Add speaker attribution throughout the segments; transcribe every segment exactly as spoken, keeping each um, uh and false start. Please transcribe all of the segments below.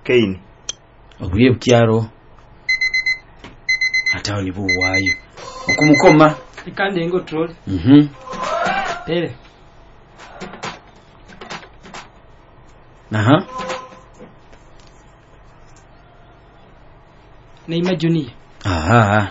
Speaker 1: Kane
Speaker 2: obuye bukyaro atawo ni buwayo okumukoma
Speaker 3: ikande ngo troll
Speaker 2: mhm
Speaker 3: tere
Speaker 2: aha
Speaker 3: Neymar Junior
Speaker 2: aha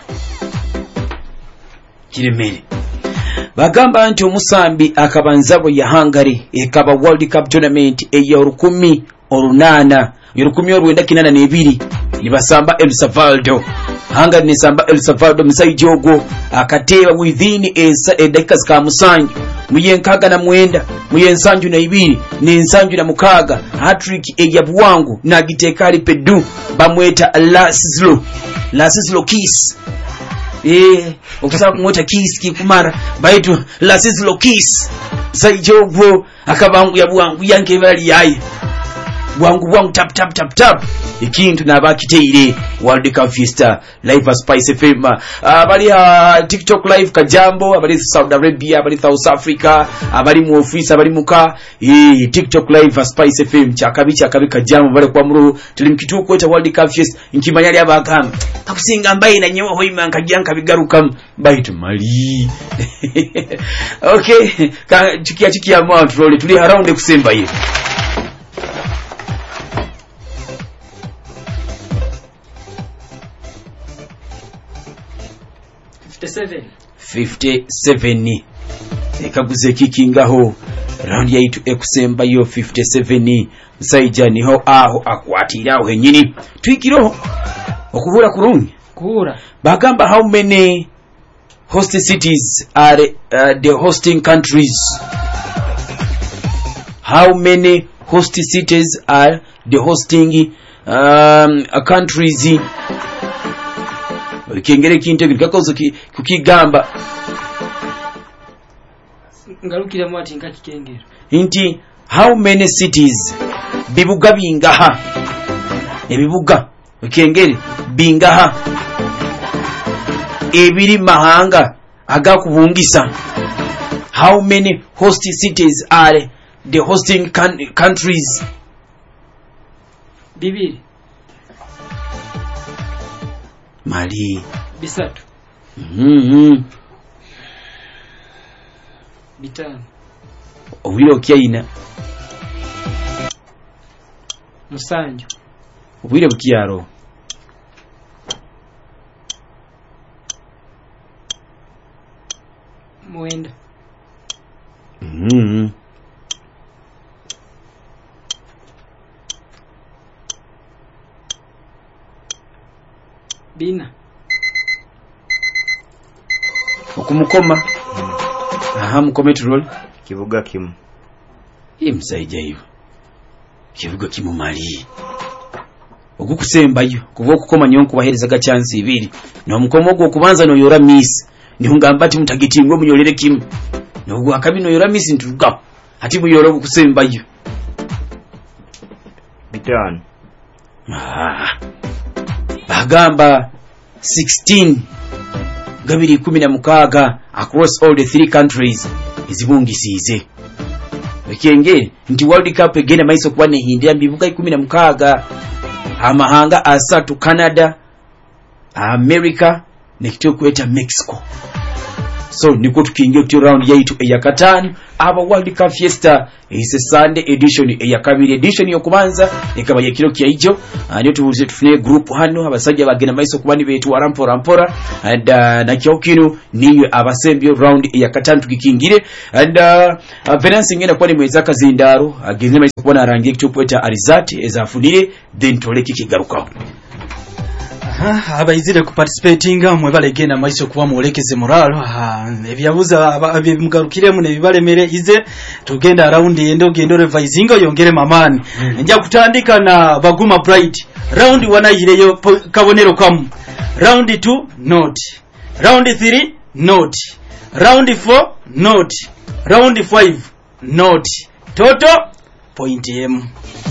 Speaker 2: kiremere bagamba nti omusambi akabanza bwe yahangari ekaba World Cup tournament eya rukumi orunana yorukumi orwenda kinana nebiri nibasamba El Salvador hangari ne samba El Salvador musaijogo akateba within esa edakika zika musanju muyenkaga na mwenda muyensanju na ibiri nensanju na mukaga hat-trick eya buwangu na gitekali pedu bamweta Laslo Laslo Kiss eh okutaka kumweta Kiss kikumara baitu Laslo Kiss saijogo akabangu ya buwangu yanke bali yayi bwangu bwangu tap tap tap tap ikintu nabakiteire World Cup Fiesta live Spice F M abali uh, TikTok live kajambo abali Saudi Arabia abali South Africa abali mu office abali muka eh TikTok live Spice F M chakabi chakabi kajambo bale kwa muru tulimkitu kweta World Cup Fiesta nkimanyali abakam takusinga mbaye na nyewe hoima nkajyanka bigaruka baitu mali okay ka chikia chikia mwa troll tuli around kusemba hiyo fifty-seven ekaguze kikingaho round yaitu ekusemba yo fifty-seven msaija niho aho akwatiraho henyini twikiro okubura kurungi
Speaker 3: kuhura
Speaker 2: bagamba how many host cities are uh, the hosting countries how many host cities are the hosting um, countries kengere kintegeka kakozo kukigamba
Speaker 3: ngalukira mwati nkaki kengero
Speaker 2: inti how many cities bibuga bingaha ebibuga kengere bingaha ebiri mahanga agakubungisa how many host cities are the hosting countries
Speaker 3: bibiri
Speaker 2: mali
Speaker 3: bisatu
Speaker 2: mhm
Speaker 3: bitano
Speaker 2: obwiro kyaina
Speaker 3: musanju
Speaker 2: obwiro bukyaro
Speaker 3: mwenda
Speaker 2: mhm
Speaker 3: bina
Speaker 2: okumukoma aha mukometu roll
Speaker 1: kibuga kimu
Speaker 2: imsaija hiyo kibuga kimu mali okukusembayo kuva okukoma nyonko bahereza ga chance ibiri no mukomo gwo kubanza no yora miss ni hungamba ati mutagitingwe munyorere kimu no gwa kabino yora miss ntuga ati muyora okukusembayo
Speaker 1: bitano
Speaker 2: ah bagamba sixteen gabiri kumi na mukaga across all the three countries izibungisize ekenge nti World Cup egenda maiso kwa ne hindia mbibuka kumi na mukaga amahanga asatu Canada America nekityo kweta Mexico so niko tukingia kuti round yaitu eya katani aba World Cup Fiesta is a Sunday edition eya kabiri edition yokubanza ekaba yakiro kyaijo ndio tubuze tufune group hano abasajja bagena maiso kubani betu warampora rampora and uh, na kyokino niyo abasembyo round eya katani tukikingire and uh, Venance ngena kwa ni mweza kazindaro agene maiso kubona arangiye kityo kweta Arizati ezafunire then toleki kigarukaho
Speaker 4: abayizire ku participatinga mwe balegenda maiso kuba muolekeze moralo ebyabuza abimugarukire mu nebibalemere ize tugenda round yende ogendo revisinga yongere mamani mm. Njya kutandika na Baguma Bright round one ayireyo kabonero kamu round two not round three not round four not round five not total point m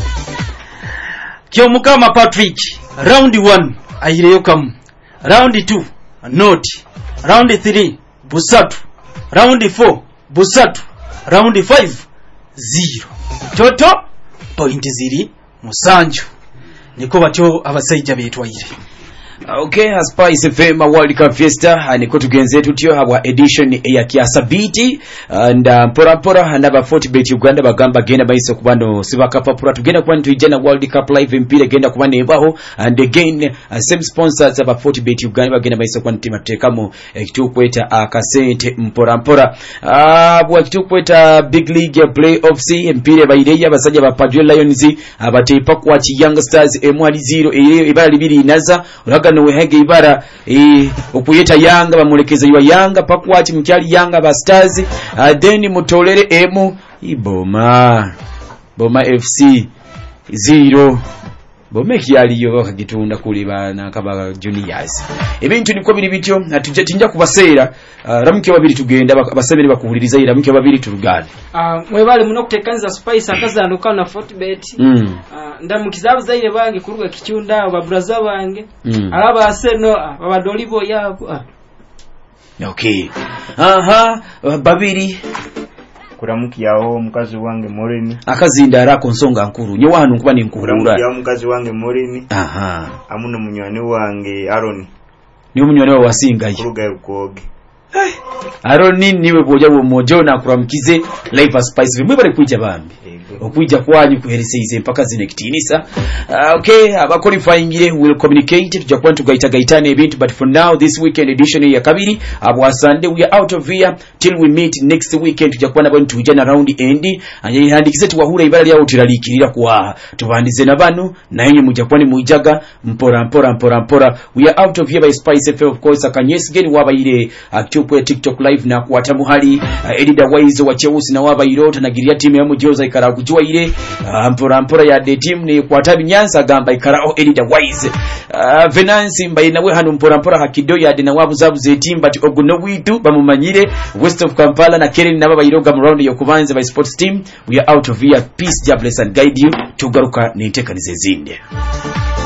Speaker 4: kyo mukama Patrick round one ayireyo kamu round two not round three busatu round four busatu round five zero total point ziri musanju niko batyo abasajja betwaire.
Speaker 2: Okay, Spice F M World Cup Fiesta niko tugenze tutyo habwa edition ya Kiasabiti and mpora mpora ndaba Fortbet Uganda bagamba genda bayise kubano sibakapapura tugenda kuba ntujana World Cup live mpira genda kuba nebaho and again uh, same sponsors aba Fortbet Uganda bagenda bayise kuba ntima tekamo ekitukweta akasente mpora mpora abwa uh, ekitukweta Big League Playoffs mpira bayireya basajja ba Padre Lions abatepa kwa Young Stars emwali zero ere ibara libiri inaza ulaga no wehege ibara e, okuyeta Yanga bamulekeza ywa Yanga pakwati mkyali Yanga ba Stars uh, then mutolere emu iboma Boma F C zero Boma kyaliyo bakagitunda kuli bana kaba juniors ebintu niko biri bityo natuje tinja kubaseera uh, ramke babiri tugenda abasebere bakuhuliriza ira ramke babiri turugane
Speaker 3: ah uh, mwebale muno kutekanza Spice akazanuka na Fortbet
Speaker 2: mm.
Speaker 3: uh, ndamukizabu zaire bange kuruga kichunda aba brother bange
Speaker 2: mm.
Speaker 3: alaba aseno abadolibo yabo uh.
Speaker 2: Okay aha uh, babiri
Speaker 1: kuramuki yaho mukazi wange Morini
Speaker 2: akazinda arako nsonga nkuru nyo wanu kuba ni nkuru
Speaker 1: kuramuki yaho mukazi wange Morini
Speaker 2: aha
Speaker 1: amuno munywani wange Aaron
Speaker 2: ni munywani wa wasinga
Speaker 1: kuruga rukoge
Speaker 2: Aaron niwe boja bo mojo na kuramukize live Spice mwe bari kwijja bambi okwijja kwanyu kuhereseize mpaka zinekitinisa uh, okay aba qualifying will communicate tujja kwa tugaita gaitane ebintu but for now this weekend edition ya kabiri abo Sunday we are out of here till we meet next weekend tujja kwa nabo tujana round end anye handikise tuwahura ibara lya utiralikirira kwa tubandize nabanu naye mujja kwa ni mujaga mpora mpora mpora mpora we are out of here by Spice F M of course akanyesi geni waba ile akchukwe TikTok live na kuata muhali uh, Edida Wise wa Cheusi na waba irota na giria timu ya mujoza ikara kujua ile uh, mpora mpora ya de team ni kuata binyansa gamba ikara o Edida Wise uh, Venance mbaye nawe hanu mpora mpora hakido ya de na wabu zabu ze team but oguno witu bamumanyire West of Kampala na Keren na baba iroga round yo kubanze by sports team we are out of here peace, God bless and guide you tugaruka ni tekanize zinde.